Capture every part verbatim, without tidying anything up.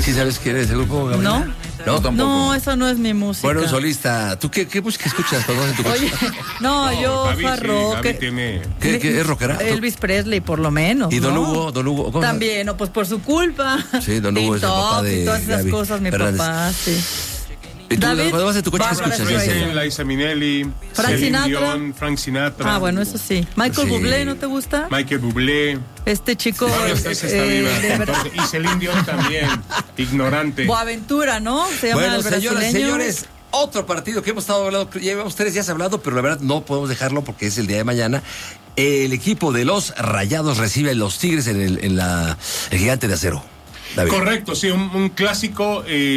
¿Sí sabes quién es ese grupo, Gabriela? No. No, tampoco. No, eso no es mi música. Bueno, un solista. ¿Tú qué, qué música escuchas? Perdón, en tu coche. Oye, no, No, yo Gaby, hard sí, rock. Gaby tiene... ¿Qué, qué es rockera? Elvis Presley, por lo menos. ¿Y Don ¿no? Hugo? Don Hugo ¿cómo? También, no, pues por su culpa. Sí, Don Hugo es el papá TikTok de y todas esas Gaby cosas, mi Fernández. papá, sí. ¿Y tú, David, cuando vas en tu coche, qué Bárbara escuchas? Streisand. Ese? Liza Minnelli, Frank Celine Sinatra. Dion, Frank Sinatra. Ah, bueno, eso sí. Michael Sí. Bublé, ¿no te gusta? Michael Bublé. Este chico. Fabio eh, Estés está eh, viva. de verdad. Entonces, y Celine Dion también. Ignorante. Boaventura, ¿no? Se llama Bueno, el señoras, brasileño. señores, otro partido que hemos estado hablando, ya llevamos tres días hablando, pero la verdad no podemos dejarlo porque es el día de mañana. El equipo de los Rayados recibe a los Tigres en el, en la, el Gigante de Acero. David. Correcto, sí, un, un clásico. Eh,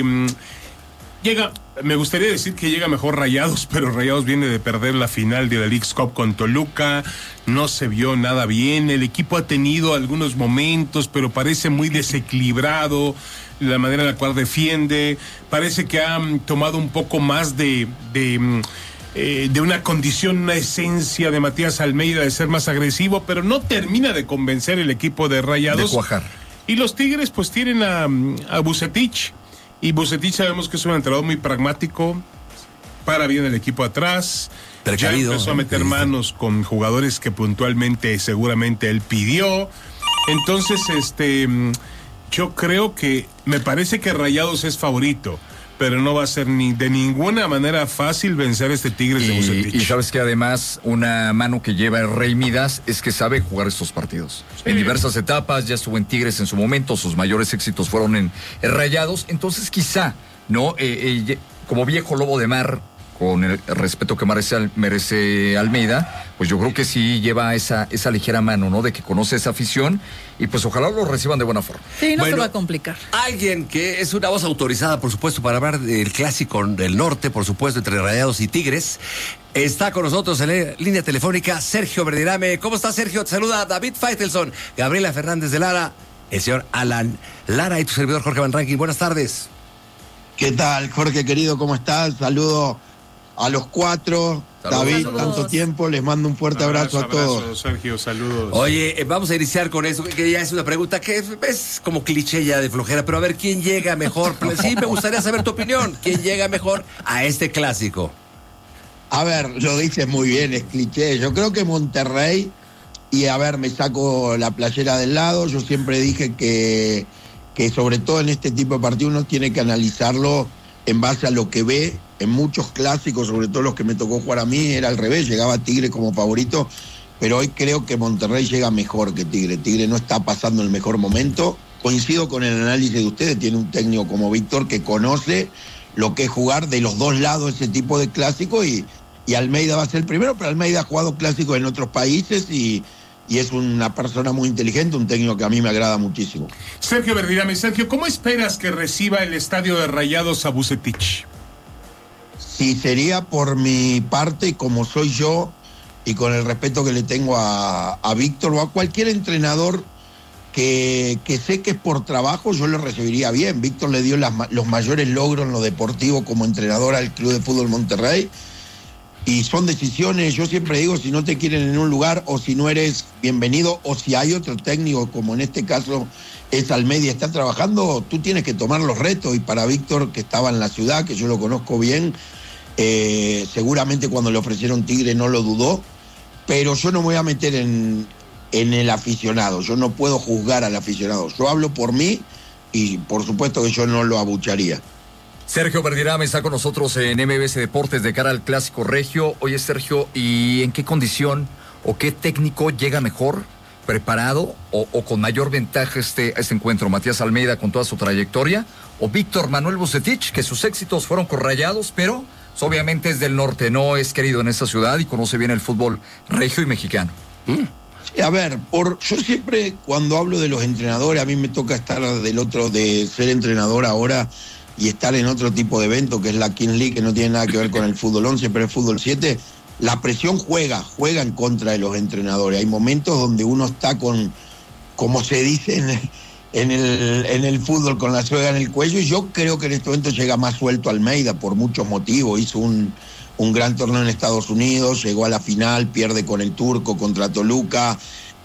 llega, me gustaría decir que llega mejor Rayados, pero Rayados viene de perder la final de la Leagues Cup con Toluca. No se vio nada bien. El equipo ha tenido algunos momentos, pero parece muy desequilibrado la manera en la cual defiende. Parece que ha um, tomado un poco más de... de um, Eh, de una condición, una esencia de Matías Almeida de ser más agresivo, pero no termina de convencer el equipo de Rayados. De cuajar. Y los Tigres pues tienen a, a Vucetich, y Vucetich sabemos que es un entrenador muy pragmático, para bien el equipo atrás, Precavido, ya empezó a meter ¿no? manos con jugadores que puntualmente seguramente él pidió. Entonces, este, yo creo que, me parece que Rayados es favorito, pero no va a ser ni de ninguna manera fácil vencer a este Tigres de Vucetich. Y, y sabes que además una mano que lleva el Rey Midas es que sabe jugar estos partidos. Sí. En diversas etapas, ya estuvo en Tigres en su momento, sus mayores éxitos fueron en, en Rayados, entonces quizá, ¿no? Eh, eh, como viejo lobo de mar, con el respeto que merece, merece Almeida, pues yo creo que sí lleva esa, esa ligera mano, ¿no? De que conoce esa afición y pues ojalá lo reciban de buena forma. Sí, no Bueno, se va a complicar. Alguien que es una voz autorizada, por supuesto, para hablar del clásico del norte, por supuesto, entre Rayados y Tigres, está con nosotros en la línea telefónica Sergio Verdirame. ¿Cómo estás, Sergio? Te saluda David Faitelson, Gabriela Fernández de Lara, el señor Alan Lara y tu servidor Jorge Van Rankin. Buenas tardes. ¿Qué tal, Jorge querido? ¿Cómo estás? Saludo a los cuatro. Saludos, David, saludos. tanto tiempo, les mando un fuerte abrazo, a todos. Abrazo, Sergio, saludos. Oye, eh, vamos a iniciar con eso, que ya es una pregunta que es, es como cliché ya de flojera, pero a ver, ¿quién llega mejor? Sí, me gustaría saber tu opinión. ¿Quién llega mejor a este clásico? A ver, lo dices muy bien, es cliché. Yo creo que Monterrey, y a ver, me saco la playera del lado, yo siempre dije que, que sobre todo en este tipo de partidos uno tiene que analizarlo en base a lo que ve. En muchos clásicos, sobre todo los que me tocó jugar a mí, era al revés, llegaba Tigre como favorito, pero hoy creo que Monterrey llega mejor que Tigre. Tigre no está pasando el mejor momento. Coincido con el análisis de ustedes, tiene un técnico como Víctor que conoce lo que es jugar de los dos lados ese tipo de clásico, y, y Almeida va a ser el primero, pero Almeida ha jugado clásicos en otros países y, y es una persona muy inteligente, un técnico que a mí me agrada muchísimo. Sergio Verdirame, Sergio, ¿cómo esperas que reciba el estadio de Rayados a Vucetich? Si sería por mi parte, como soy yo, y con el respeto que le tengo a, a Víctor o a cualquier entrenador que, que sé que es por trabajo, yo lo recibiría bien. Víctor le dio las, los mayores logros en lo deportivo como entrenador al Club de Fútbol Monterrey, y son decisiones. Yo siempre digo, si no te quieren en un lugar, o si no eres bienvenido, o si hay otro técnico, como en este caso es Almeida, está trabajando, tú tienes que tomar los retos. Y para Víctor, que estaba en la ciudad, que yo lo conozco bien, Eh, seguramente cuando le ofrecieron Tigre no lo dudó, pero yo no me voy a meter en, en el aficionado, yo no puedo juzgar al aficionado, yo hablo por mí y por supuesto que yo no lo abucharía. Sergio Verdirame está con nosotros en M B S Deportes de cara al Clásico Regio. Oye, Sergio, ¿y en qué condición o qué técnico llega mejor preparado o, o con mayor ventaja este, este encuentro? ¿Matías Almeida con toda su trayectoria o Víctor Manuel Vucetich, que sus éxitos fueron con Rayados, pero obviamente es del norte, no es querido en esta ciudad y conoce bien el fútbol regio y mexicano? Mm. A ver, por, yo siempre cuando hablo de los entrenadores, a mí me toca estar del otro, de ser entrenador ahora y estar en otro tipo de evento, que es la Kings League, que no tiene nada que ver con el fútbol once, pero el fútbol siete. La presión juega, juega en contra de los entrenadores. Hay momentos donde uno está con, como se dice en, en, el, en el fútbol, con la soga en el cuello, y yo creo que en este momento llega más suelto Almeida por muchos motivos. Hizo un, un gran torneo en Estados Unidos, llegó a la final, pierde con el turco contra Toluca,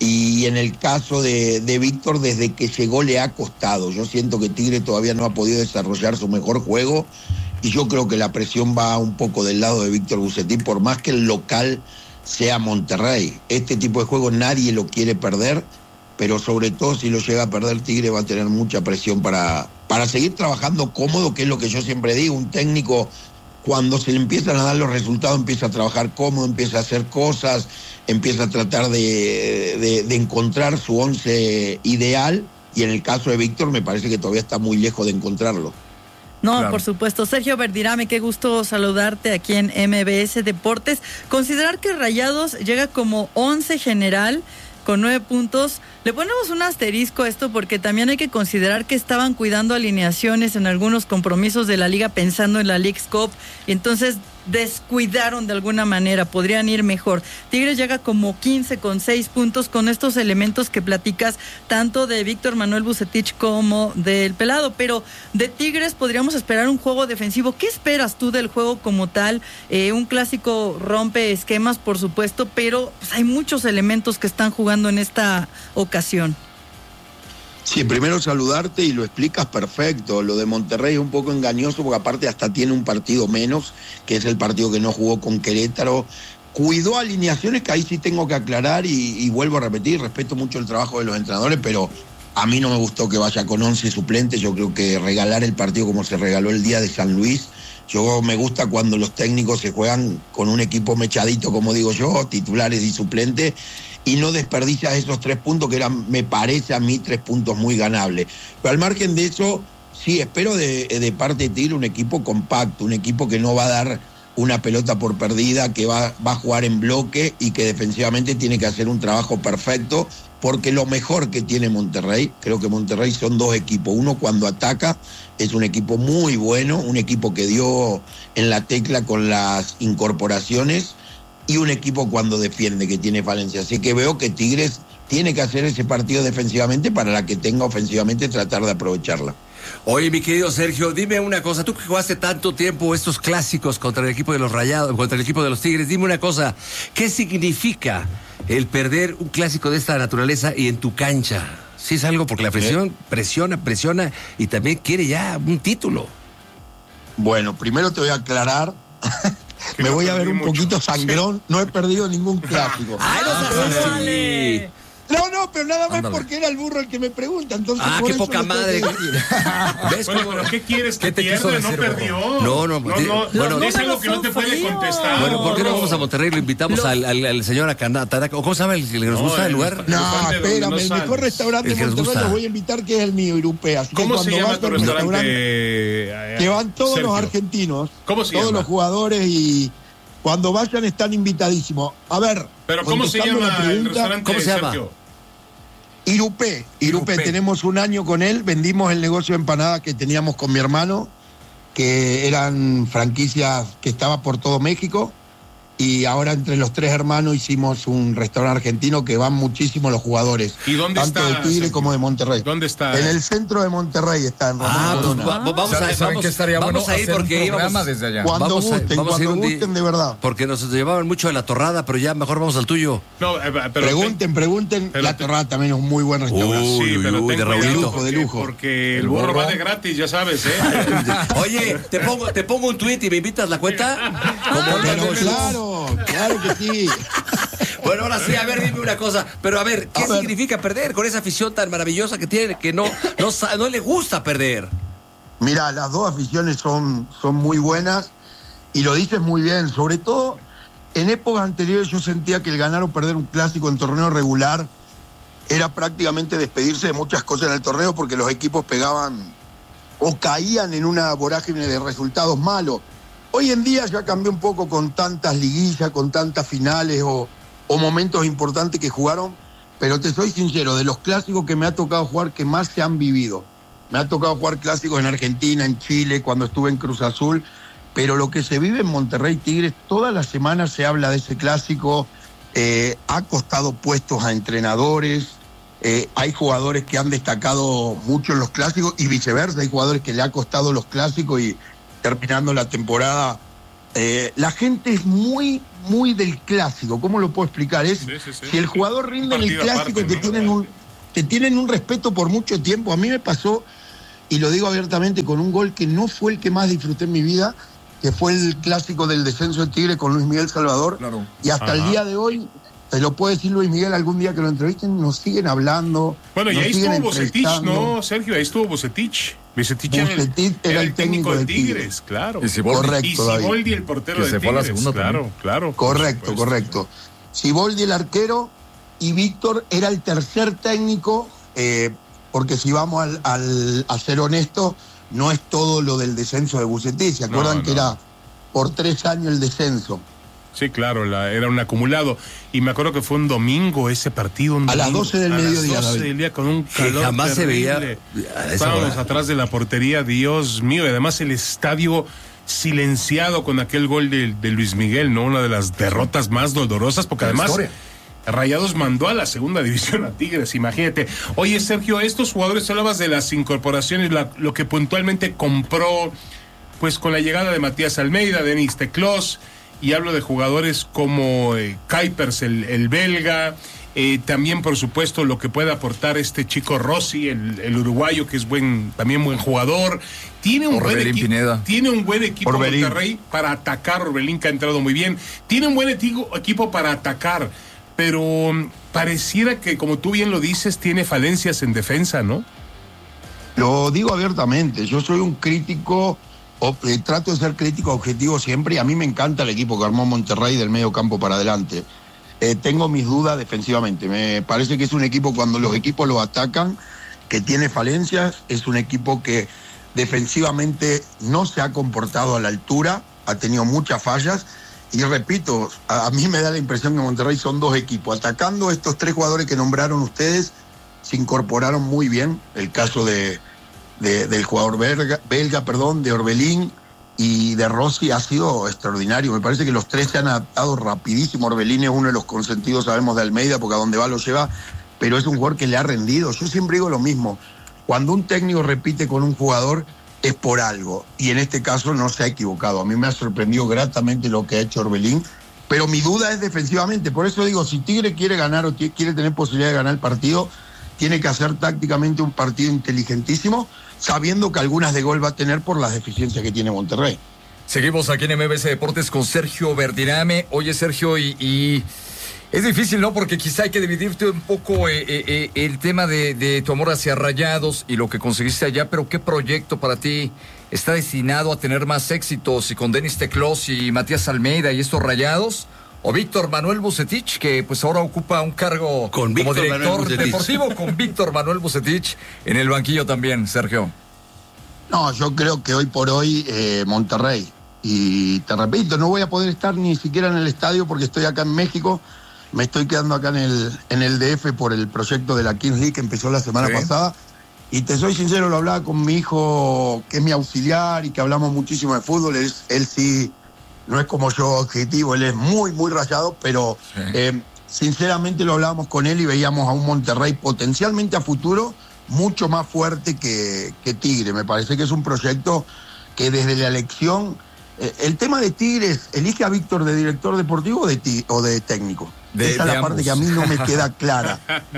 Y en el caso de, de Víctor, desde que llegó le ha costado. Yo siento que Tigre todavía no ha podido desarrollar su mejor juego y yo creo que la presión va un poco del lado de Víctor Vucetich, por más que el local sea Monterrey. Este tipo de juego nadie lo quiere perder, pero sobre todo si lo llega a perder Tigre va a tener mucha presión para, para seguir trabajando cómodo, que es lo que yo siempre digo. Un técnico, cuando se le empiezan a dar los resultados, empieza a trabajar cómodo, empieza a hacer cosas, empieza a tratar de, de, de encontrar su once ideal, y en el caso de Víctor me parece que todavía está muy lejos de encontrarlo. No, Claro. por supuesto. Sergio Verdirame, qué gusto saludarte aquí en M B S Deportes. Considerar que Rayados llega como once general con nueve puntos. Le ponemos un asterisco a esto porque también hay que considerar que estaban cuidando alineaciones en algunos compromisos de la liga pensando en la Leagues Cup y entonces descuidaron de alguna manera, podrían ir mejor. Tigres llega como quince con seis puntos con estos elementos que platicas tanto de Víctor Manuel Vucetich como del Pelado, pero de Tigres podríamos esperar un juego defensivo. ¿Qué esperas tú del juego como tal? Eh, un clásico rompe esquemas, por supuesto, pero pues, hay muchos elementos que están jugando en esta ocasión. Sí, primero saludarte y lo explicas perfecto. Lo de Monterrey es un poco engañoso porque aparte hasta tiene un partido menos, que es el partido que no jugó con Querétaro. Cuidó alineaciones que ahí sí tengo que aclarar y, y vuelvo a repetir, respeto mucho el trabajo de los entrenadores, pero a mí no me gustó que vaya con once suplentes. Yo creo que regalar el partido como se regaló el día de San Luis. Yo me gusta cuando los técnicos se juegan con un equipo mechadito, como digo yo, titulares y suplentes, y no desperdicias esos tres puntos que eran, me parece a mí, tres puntos muy ganables. Pero al margen de eso, sí, espero de, de parte de Tigre un equipo compacto, un equipo que no va a dar una pelota por perdida, que va, va a jugar en bloque y que defensivamente tiene que hacer un trabajo perfecto, porque lo mejor que tiene Monterrey, creo que Monterrey son dos equipos. Uno cuando ataca es un equipo muy bueno, un equipo que dio en la tecla con las incorporaciones, y un equipo cuando defiende, que tiene falencia. Así que veo que Tigres tiene que hacer ese partido defensivamente para la que tenga ofensivamente tratar de aprovecharla. Oye, mi querido Sergio, dime una cosa, tú que jugaste tanto tiempo estos clásicos contra el equipo de los Rayados, contra el equipo de los Tigres, dime una cosa, ¿qué significa el perder un clásico de esta naturaleza y en tu cancha? Sí es algo porque la presión ¿Eh? presiona, presiona y también quiere ya un título. Bueno, primero te voy a aclarar... Me no voy a ver un mucho. poquito sangrón, no he perdido ningún clásico. ¡Ay, no seas así! No, no, pero nada más Ándale. porque era el burro el que me pregunta, entonces Ah, por qué eso poca lo tengo madre. que decir. ¿Ves Bueno, cómo- pero ¿qué quieres que ¿Qué te quiso pierda? No decir, perdió. No, no, no, di- no, bueno, es algo números que no te son puede fríos. contestar. Bueno, ¿por qué no vamos a Monterrey? Lo invitamos Los- al, al, al señor Acanda, Tadaca, ¿o cómo se llama el que nos No, gusta el el- lugar? No, Elefante donde espérame, no el sales. mejor restaurante El de que nos Monterrey gusta. los voy a invitar, que es el mío, Irupea. Así que ¿Cómo se cuando llama vas tu al restaurante? que van todos Sergio? los argentinos, ¿Cómo se todos llama? los jugadores, y cuando vayan están invitadísimos. A ver, Pero ¿cómo se contestando llama la el pregunta, restaurante, ¿Cómo se llama? Sergio? Irupé, Irupé, Irupé. tenemos un año con él, vendimos el negocio de empanadas que teníamos con mi hermano, que eran franquicias que estaba por todo México, y ahora entre los tres hermanos hicimos un restaurante argentino que van muchísimos los jugadores, ¿Y dónde tanto está, de Tigre Sergio? como de Monterrey. ¿Dónde está? En el centro de Monterrey está, en Ramón Ah, pues Corona. va- va- vamos a ¿Saben vamos, qué estaría vamos bueno a ir hacer un porque programa íbamos, desde allá? Cuando vamos a- gusten, vamos a ir cuando un día- gusten de verdad. Porque nos llevaban mucho de la torrada, pero ya mejor vamos al tuyo. No, eh, pero Pregunten, pregunten, pero la te- Torrada también es un muy buen restaurante. Uy, Sí, uy, pero uy, ten de cuidado Raulito. de porque, lujo. porque el El burro burro. va de gratis, ya sabes, ¿eh? Oye, te pongo, te pongo un tuit y me invitas la cuenta. Como Pero negocio. claro, claro que sí. Bueno, ahora sí, a ver, dime una cosa. Pero a ver, ¿qué A ver. significa perder con esa afición tan maravillosa que tiene, que no, no, sa- no le gusta perder? Mira, las dos aficiones son, son muy buenas y lo dices muy bien. Sobre todo, en épocas anteriores yo sentía que el ganar o perder un clásico en torneo regular era prácticamente despedirse de muchas cosas en el torneo porque los equipos pegaban o caían en una vorágine de resultados malos. Hoy en día ya cambió un poco con tantas liguillas, con tantas finales o, o momentos importantes que jugaron, pero te soy sincero, de los clásicos que me ha tocado jugar que más se han vivido. Me ha tocado jugar clásicos en Argentina, en Chile, cuando estuve en Cruz Azul, pero lo que se vive en Monterrey Tigres, todas las semanas se habla de ese clásico, eh, ha costado puestos a entrenadores, eh, hay jugadores que han destacado mucho en los clásicos y viceversa, hay jugadores que le ha costado los clásicos y terminando la temporada eh, la gente es muy, muy del clásico. ¿Cómo lo puedo explicar? Es, Sí, sí, sí. si el jugador rinde en el clásico, aparte, te, ¿no? tienen un, te tienen un respeto por mucho tiempo. A mí me pasó, y lo digo abiertamente, con un gol que no fue el que más disfruté en mi vida, que fue el clásico del descenso de Tigre con Luis Miguel Salvador. Claro. Y hasta Ajá. el día de hoy, te lo puede decir Luis Miguel algún día que lo entrevisten, nos siguen hablando. Bueno, y nos ahí siguen estuvo Bucetich, entrevistando. ¿no, Sergio? Ahí estuvo Bucetich. Bucetich era el, Bucetich era el técnico de de Tigres, Tigres. claro. Y Siboldi. Correcto. Y David. Siboldi, el portero Que de se fue a Tigres. la segunda claro, también. claro. por Correcto, supuesto. correcto. Siboldi el arquero y Víctor era el tercer técnico, eh, porque si vamos al, al- a ser honestos, no es todo lo del descenso de Bucetich. ¿Se acuerdan No, que no. era por tres años el descenso? Sí, claro, la- era un acumulado. Y me acuerdo que fue un domingo ese partido. Un A las domingo, doce del a mediodía, las doce David. del día con un Que calor jamás se veía terrible. a esa Estábamos hora. atrás de la portería, Dios mío. Y además el estadio silenciado con aquel gol de, de Luis Miguel, ¿no? Una de las derrotas más dolorosas, porque De la además historia. Rayados mandó a la segunda división a Tigres, imagínate. Oye, Sergio, estos jugadores, hablabas de las incorporaciones, la- lo que puntualmente compró, pues con la llegada de Matías Almeida, Denis Teclós, y hablo de jugadores como eh, Kuipers, el, el belga, eh, también por supuesto lo que puede aportar este chico Rossi, el, el uruguayo, que es buen, también buen jugador. Tiene un buen Orbelín equipo, Pineda. tiene un buen equipo Orbelín. Monterrey para atacar. Orbelín, que ha entrado muy bien. Tiene un buen equipo, equipo para atacar, pero mm, pareciera que, como tú bien lo dices, tiene falencias en defensa, ¿no? Lo digo abiertamente, yo soy un crítico, o, eh, trato de ser crítico objetivo siempre, y a mí me encanta el equipo que armó Monterrey del medio campo para adelante. Eh, tengo mis dudas defensivamente, me parece que es un equipo, cuando los equipos lo atacan, que tiene falencias, es un equipo que defensivamente no se ha comportado a la altura, ha tenido muchas fallas, y repito, a, a mí me da la impresión que Monterrey son dos equipos, atacando estos tres jugadores que nombraron ustedes, se incorporaron muy bien, el caso de, de- del jugador belga, belga, perdón, de Orbelín y de Rossi ha sido extraordinario. Me parece que los tres se han adaptado rapidísimo. Orbelín es uno de los consentidos, sabemos, de Almeida, porque a donde va lo lleva, pero es un jugador que le ha rendido. Yo siempre digo lo mismo, cuando un técnico repite con un jugador es por algo, y en este caso no se ha equivocado. A mí me ha sorprendido gratamente lo que ha hecho Orbelín, pero mi duda es defensivamente. Por eso digo, si Tigre quiere ganar o t- quiere tener posibilidad de ganar el partido, tiene que hacer tácticamente un partido inteligentísimo, sabiendo que algunas de gol va a tener por las deficiencias que tiene Monterrey. Seguimos aquí en M B S Deportes con Sergio Verdirame. Oye, Sergio, y, y es difícil, ¿no? Porque quizá hay que dividirte un poco eh, eh, eh, el tema de, de tu amor hacia Rayados y lo que conseguiste allá, pero ¿qué proyecto para ti está destinado a tener más éxitos? ¿Y con Denis Teclós y Matías Almeida y estos Rayados? ¿O Víctor Manuel Bucetich, que pues ahora ocupa un cargo Con como Víctor Manuel director Bucetich. deportivo con Víctor Manuel Bucetich en el banquillo también, Sergio? No, yo creo que hoy por hoy eh, Monterrey. Y te repito, no voy a poder estar ni siquiera en el estadio porque estoy acá en México. Me estoy quedando acá en el, en el D F por el proyecto de la Kings League que empezó la semana Sí. pasada. Y te soy sincero, lo hablaba con mi hijo, que es mi auxiliar y que hablamos muchísimo de fútbol. Él, él sí, no es como yo objetivo, él es muy, muy rayado, pero Sí. eh, sinceramente lo hablábamos con él y veíamos a un Monterrey potencialmente a futuro mucho más fuerte que, que Tigre. Me parece que es un proyecto que desde la elección, eh, el tema de Tigres, ¿elige a Víctor de director deportivo o de, ti- o de técnico? De- Esa es de la parte ambos. que a mí no me queda clara.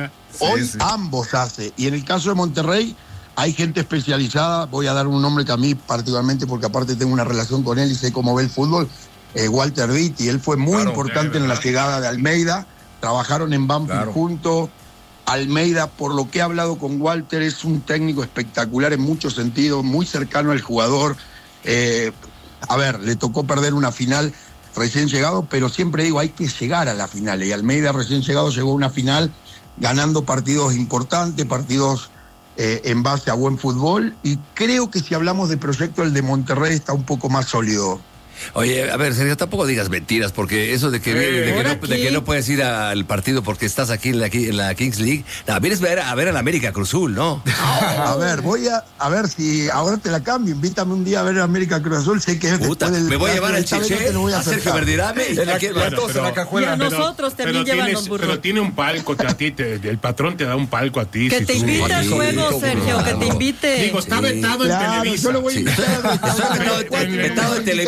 Hoy sí. ambos hace. Y en el caso de Monterrey, hay gente especializada. Voy a dar un nombre que a mí particularmente, porque aparte tengo una relación con él y sé cómo ve el fútbol, eh, Walter Vitti. Él fue muy Claro, importante de en la verdad. llegada de Almeida. Trabajaron en Banfield Claro. juntos. Almeida, por lo que he hablado con Walter, es un técnico espectacular en muchos sentidos, muy cercano al jugador. Eh, a ver, le tocó perder una final recién llegado, pero siempre digo, hay que llegar a la final. Y Almeida recién llegado llegó a una final ganando partidos importantes, partidos eh, en base a buen fútbol. Y creo que si hablamos de proyecto, el de Monterrey está un poco más sólido. Oye, a ver, Sergio, tampoco digas mentiras, porque eso de que, Eh, de que, ¿por no, aquí? de que no puedes ir al partido porque estás aquí en la, en la Kings League, no, vienes a ver, a ver al América Cruzul, ¿no? A ver, voy a, a ver si ahora te la cambio. Invítame un día a ver América Cruz Azul. Sé que es Puta, después del me voy a clásico llevar al del Estadio, no Chiché, te lo voy a a Sergio aceptar. Verdirame. En la, aquí- ya Bueno, todos en pero- la cajuela. Y a nosotros también pero llevan tienes- los burros. Pero tiene un palco, te- a ti te- el patrón te da un palco a ti. Que si te tú- invite al Sí, juego, sí, Sergio, que te claro. invite. Digo, está Sí. vetado en Claro, Televisa. yo lo voy a Sí. invitar. Está vetado, en- vetado en Televisa,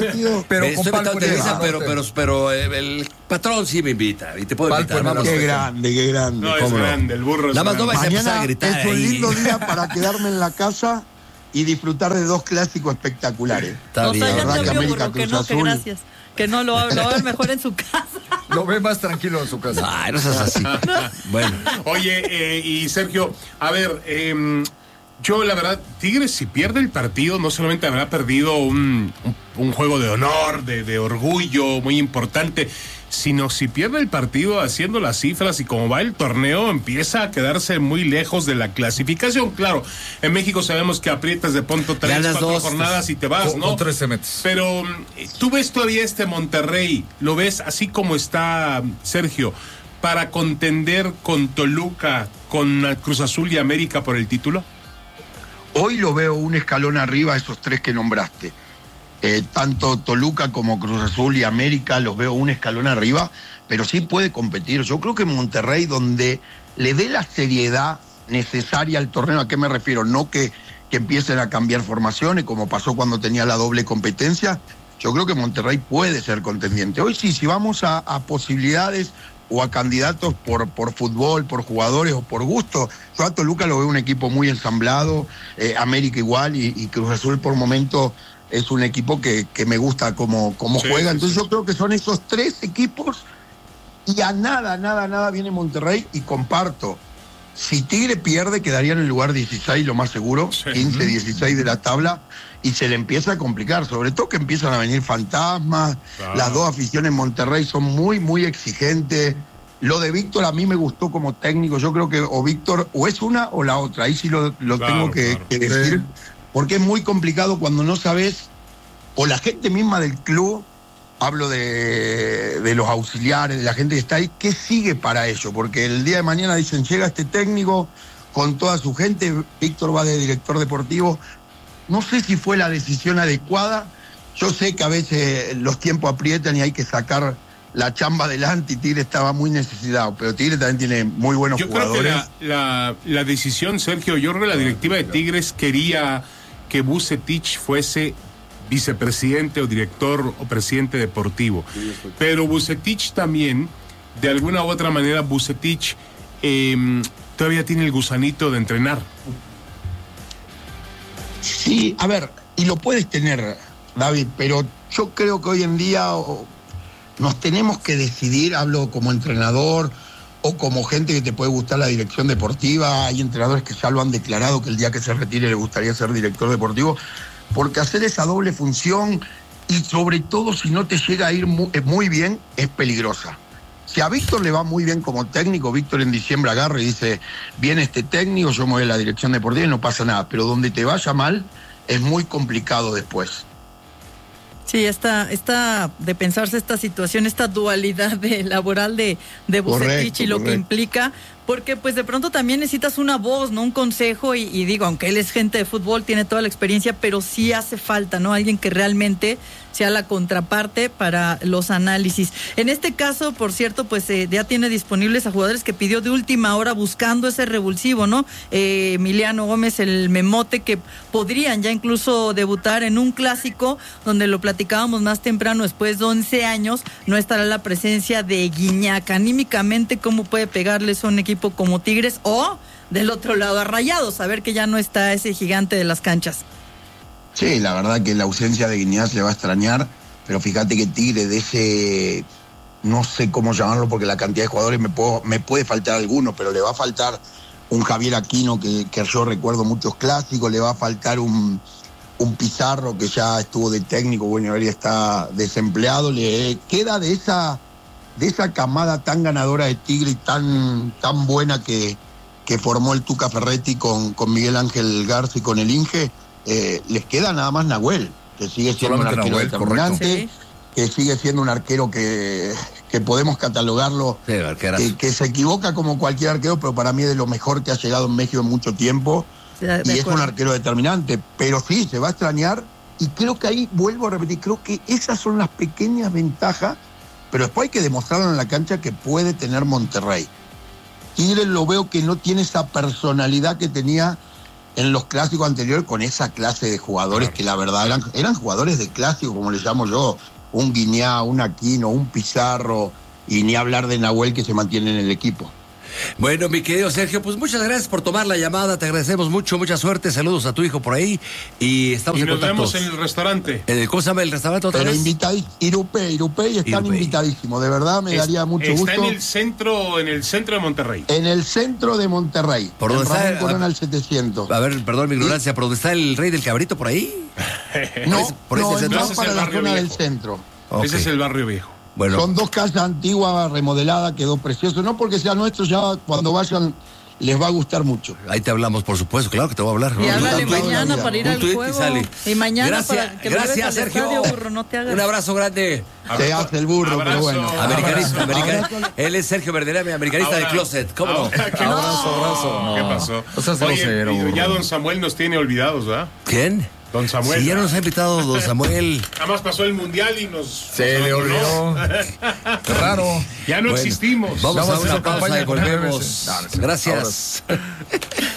partido. Pero Me con estoy Palco metiendo en en el Televisa, pero, norte. pero, pero eh, el patrón sí me invita y te puedo Palco invitar. en el Vamos. norte. Qué grande, qué grande. No, es ¿Cómo no? grande, el burro es Nada más no grande. vas a empezar a Mañana gritar es un ahí. lindo día para quedarme en la casa y disfrutar de dos clásicos espectaculares. Está O bien. sea, ya verdad te que vio, América burro, que Cruz no, que Azul. gracias. Que no lo, lo va a ver mejor en su casa. Lo ve más tranquilo en su casa. Ay, no seas así. Bueno. Oye, eh, y Sergio, a ver, eh, yo la verdad, Tigres si pierde el partido, no solamente habrá perdido un, un, un juego de honor, de, de orgullo muy importante, sino si pierde el partido haciendo las cifras y como va el torneo, empieza a quedarse muy lejos de la clasificación. Claro, en México sabemos que aprietas de pronto tres, Ganas cuatro dos, jornadas y te vas, Con, ¿no? con tres se metes. Pero tú ves todavía este Monterrey, lo ves así como está Sergio, para contender con Toluca, con Cruz Azul y América por el título. Hoy lo veo un escalón arriba a esos tres que nombraste. Eh, tanto Toluca como Cruz Azul y América los veo un escalón arriba, pero sí puede competir. Yo creo que Monterrey, donde le dé la seriedad necesaria al torneo, ¿a qué me refiero? No que, que empiecen a cambiar formaciones, como pasó cuando tenía la doble competencia. Yo creo que Monterrey puede ser contendiente. Hoy sí, si vamos a, a posibilidades o a candidatos por, por fútbol, por jugadores o por gusto, yo a Toluca lo veo un equipo muy ensamblado, eh, América igual y, y Cruz Azul por momento es un equipo que, que me gusta cómo, cómo Sí, juega. sí, Entonces sí. yo creo que son esos tres equipos y a nada, nada, nada viene Monterrey y comparto. Si Tigre pierde, quedaría en el lugar dieciséis, lo más seguro, Sí. quince, dieciséis de la tabla, y se le empieza a complicar, sobre todo que empiezan a venir fantasmas, Claro. las dos aficiones en Monterrey son muy, muy exigentes. Lo de Víctor a mí me gustó como técnico, yo creo que o Víctor o es una o la otra, ahí sí lo, lo Claro, tengo que, claro. que decir, porque es muy complicado cuando no sabes, o la gente misma del club, hablo de, de los auxiliares, de la gente que está ahí, ¿qué sigue para ello? Porque el día de mañana dicen, llega este técnico con toda su gente, Víctor va de director deportivo, no sé si fue la decisión adecuada, yo sé que a veces los tiempos aprietan y hay que sacar la chamba adelante y Tigre estaba muy necesitado, pero Tigre también tiene muy buenos Yo creo que jugadores. la, la, la decisión, Sergio, yo creo que la directiva de Tigres quería que Vucetich fuese vicepresidente o director o presidente deportivo. Pero Vucetich también, de alguna u otra manera, Vucetich eh, todavía tiene el gusanito de entrenar. Sí, a ver, y lo puedes tener, David, pero yo creo que hoy en día o, nos tenemos que decidir, hablo como entrenador o como gente que te puede gustar la dirección deportiva, hay entrenadores que ya lo han declarado que el día que se retire le gustaría ser director deportivo, porque hacer esa doble función y sobre todo si no te llega a ir muy, muy bien, es peligrosa. Si a Víctor le va muy bien como técnico, Víctor en diciembre agarra y dice, viene este técnico, yo me voy a la dirección deportiva y no pasa nada, pero donde te vaya mal es muy complicado después. Sí, esta, esta de pensarse esta situación, esta dualidad de laboral de, de Vucetich Correcto, y lo que correcto. implica, porque pues de pronto también necesitas una voz, ¿no? Un consejo y, y digo, aunque él es gente de fútbol, tiene toda la experiencia, pero sí hace falta, ¿no? Alguien que realmente sea la contraparte para los análisis. En este caso, por cierto, pues eh, ya tiene disponibles a jugadores que pidió de última hora buscando ese revulsivo, ¿no? Eh, Emiliano Gómez, el memote, que podrían ya incluso debutar en un clásico, donde lo platicábamos más temprano, después de once años, no estará la presencia de Guiñac. Anímicamente, ¿cómo puede pegarles a un equipo como Tigres? O del otro lado a Rayados, saber que ya no está ese gigante de las canchas. Sí, la verdad que la ausencia de Guiñac se va a extrañar, pero fíjate que Tigre de ese, no sé cómo llamarlo porque la cantidad de jugadores me, puedo, me puede faltar alguno, pero le va a faltar un Javier Aquino que, que yo recuerdo muchos clásicos, le va a faltar un, un Pizarro que ya estuvo de técnico, bueno, ahora está desempleado, le queda de esa, de esa camada tan ganadora de Tigre y tan, tan buena que, que formó el Tuca Ferretti con, con Miguel Ángel Garza y con el Inge. Eh, les queda nada más Nahuel, que sigue siendo Solamente un arquero Nahuel, determinante, Sí. que sigue siendo un arquero que, que podemos catalogarlo, Sí, arquerazo. que, que se equivoca como cualquier arquero, pero para mí es de lo mejor que ha llegado en México en mucho tiempo, De- de y es acuerdo. un arquero determinante, pero sí, se va a extrañar, y creo que ahí, vuelvo a repetir, creo que esas son las pequeñas ventajas, pero después hay que demostrarlo en la cancha que puede tener Monterrey. Tigres lo veo que no tiene esa personalidad que tenía en los clásicos anteriores con esa clase de jugadores que la verdad eran, eran jugadores de clásico, como le llamo yo, un Guiñá, un Aquino, un Pizarro, y ni hablar de Nahuel que se mantiene en el equipo. Bueno, mi querido Sergio, pues muchas gracias por tomar la llamada, te agradecemos mucho, mucha suerte, saludos a tu hijo por ahí y estamos y en nos contacto. vemos en el restaurante. Eh, ¿Cómo se llama el restaurante otra Pero vez? invitadísimos, Irupé, Irupé, y están Irupé. invitadísimos, de verdad me Es- daría mucho está gusto. en el centro, en el centro de Monterrey. En el centro de Monterrey, ¿Por en dónde está? Ramón Corona al setecientos. A ver, perdón mi ignorancia, ¿pero dónde está el rey del cabrito por ahí? No, ese- por ese no, centro. no Ese es para el la barrio zona del viejo. centro. Ok. Ese es el barrio viejo. Bueno, Son dos casas antiguas, remodeladas, quedó precioso. No porque sea nuestro, ya cuando vayan les va a gustar mucho. ahí te hablamos, por supuesto, claro que te voy a hablar. Y Un háblale tuit, mañana un para ir Un al tuit y juego. sale. Y mañana Gracias, para que lo gracias, lleves al Sergio. estadio, burro, no te hagas. Un abrazo grande. Se hace el burro, Abrazo. pero bueno. Americanista, Abrazo. americanista. Él es Sergio Verderame, americanista Ahora- de closet. ¿Cómo no? ahora, ¿qué Abrazo, pasó? abrazo. ¿Qué No. pasó? No seas Oye, grosero, y ya burro. don Samuel nos tiene olvidados, ¿verdad? ¿Quién? Don Samuel. Si ya nos ha invitado don Samuel. Nada más pasó el mundial y nos... Se nos le abandonó. olvidó. Qué raro. Ya no Bueno, existimos. Vamos Vamos a a una hacer pausa campaña y con M B S. volvemos. No, no sé. Gracias.